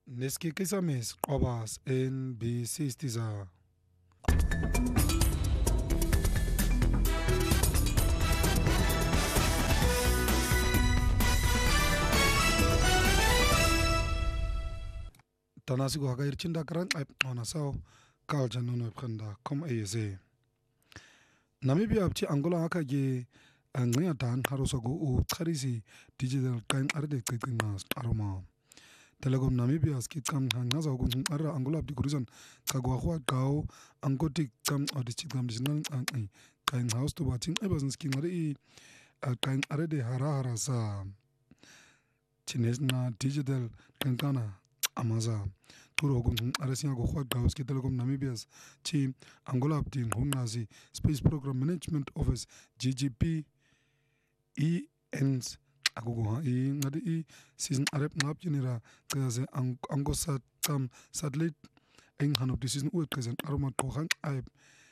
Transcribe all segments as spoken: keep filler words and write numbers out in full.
Nesikikisa mes qobas N B C stiza. Tanasi ko hagair chinda kran ay ona saw kal janono khanda kom ayeze. Namibia abchi Angola haka ge ngaya dan harosago u kharisi digital kain arde kiknas aroma. Telecom Namibia skit kam hangaza gun ara Angola abdi kurizan kagwa khwa gao angotik kam audichik kam disinal an kain house to batin ebazin skin ngari kain arde hara hara sa chinesna digital kankana amaza turo gun arasinga go khwa gao skit Telecom Namibia's chi Angola abdi hungazi Space Program Management Office G G P E Ns agogo ha i ngadi i season arep ngap jinira kaze ango sat tam satellite eng hanop season u present aroma ko hang aip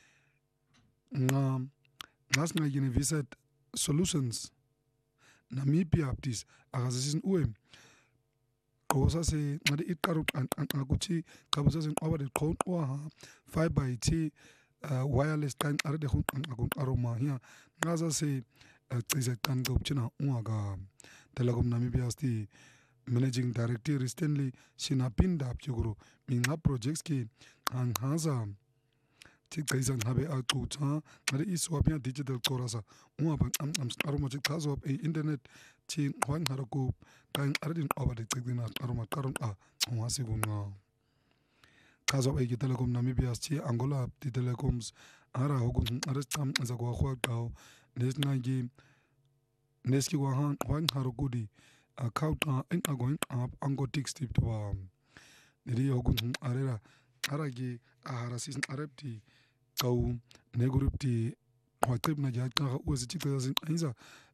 nga ngas nga yene visit solutions Namibia aptis agaze season u ko sa se ngadi i karo an akuchi kabusa sen over the code wa five by t wireless kan arde hun agun aroma hiya ngaza se Tizak Tan Gopchina Uaga Telecom Namibia sti Managing Director recently Sinapinda Puguru Minga projects ki ang haza Tikaisan Habe Akuta Mari Iswapia Digital Korasa Uaban Am Am Aromatic Kazo of Internet Chin Huang Haraku Kain Ardin over the Tigina Aroma Karon A Uasigunga Kazo of Telecom Namibia sti Angola the Telecoms Ara Hogun Arestam Zagwa Gao Nesnagi Neski Wahan Wang Harugudi a count in a going up angotic step to um Nidi Ogun Arera Aragi Ahara season Arepti Kau Neguripti Watrip Najaka was a chicken as in Isa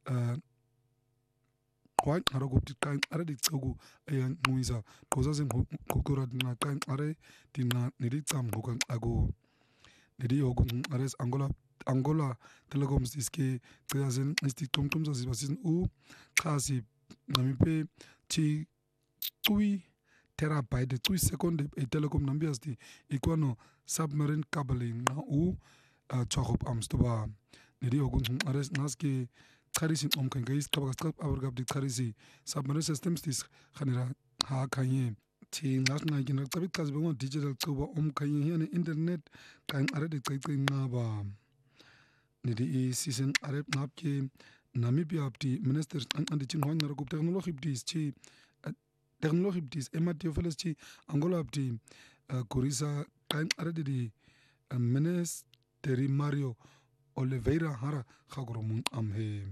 White Harugoti kind Aradik Sogu a young Muisa causes in Kokura Dina kind Are Dina Niditsam Hokan Ago Nidi Ogun Ares Angola Angola Telecoms iske kazen isti tomtom za sibasin u kasi namipe chi tui terabyte tui second e Telecom Namibia sti ikwano submarine cable na u chakop amstoba nidi ogun ares naske kharisi omkan gais kabak abargab di kharisi submarine systems tis khanira ha khanye ti ngasna gina tabit kasbe digital tuba omkanye hiane internet kan arade tsaitsi na ba Nidi i season arep napke Namibia abdi ministers an an chin hwang na technology bdis chi technology bdis emati ofeles chi Angola abdi Kurisa kan arede di ministeri Mario Oliveira hara khagoromun amhe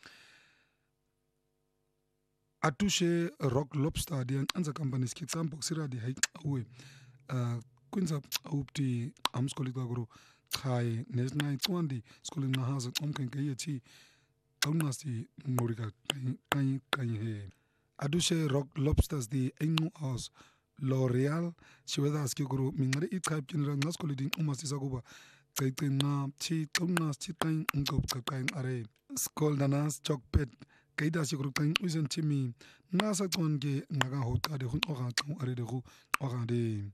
Atushe Rock Lobster di anza companies ki tsam boxira di hay awe kunza abdi amskoli gagoro Kai nesna twandi schooling na haza omkan kaya chi aunasi ngorika kai kai he adushe Rock Lobsters di engu house L'Oreal shiweda aski guru mingare i type kinra na skoli din umasi sagoba kai na chi tuna chi kai ngop kai are skol danas chokpet kai da siguru kai usen chimi nasa tonge naga hotka de hun oga kan are de ru oga de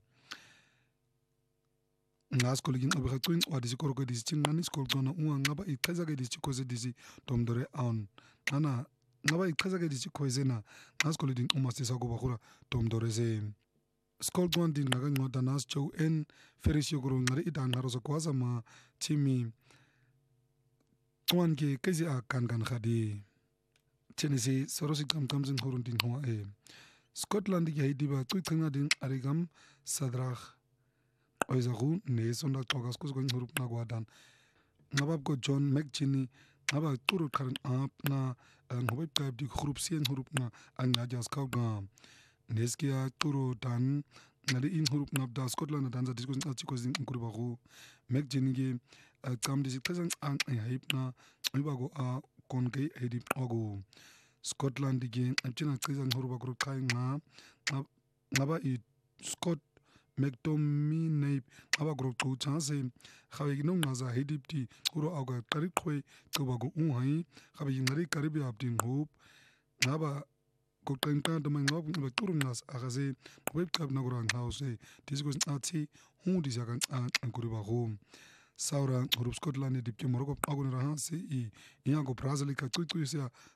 ngas kolegin abika twin wa disi koroko disi chingani skol tona uwa ngaba ikaza ke disi koze disi domdore on ana ngaba ikaza ke disi koze na ngas kolegin umasi sago bakura domdore ze skol tona din naga ngota nas chow en ferisio guru ngari idan haroso kwaza ma chimi twan ke kezi a kan kan khadi chenisi sorosi kam kam zin horun din hoa e Scotland ke hidiba twitringa din arigam sadrach Oizagu ne sonda togas kus going hurup na gwadan ngabab ko John McChinney ngaba turu karan ap na ngobay tab di hurup sien hurup na ang najas kaw ga neskia turu dan ngadi in hurup na da Scotland dan za diskus na chikos din kuruba go McChinney ge kam disi kasan ang ay hype na ibago a konkay edip ogo Scotland ge amchina kasan huruba group kai nga ngaba i Scott McTominay aba group to chance khawe no ngaza hedipti uro aga karikwe to bago unhai khawe ngari karibi abdin hope ngaba qoqenqa to mangxa bunxiba quru nqas akaze qwebqab na kurang hause disiko sinqathi hu disaka nqa kuri ba home saura ngcurup Scotland dipke Morocco qakuni rahansi i inyango Brazil ikacicisa